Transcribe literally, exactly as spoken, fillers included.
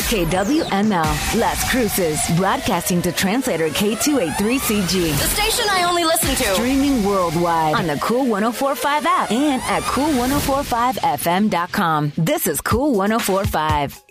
K W M L, Las Cruces, broadcasting to translator K two eighty-three C G. The station I only listen to. Streaming worldwide on the Cool one oh four point five app and at cool ten forty-five f m dot com. This is Cool one oh four point five.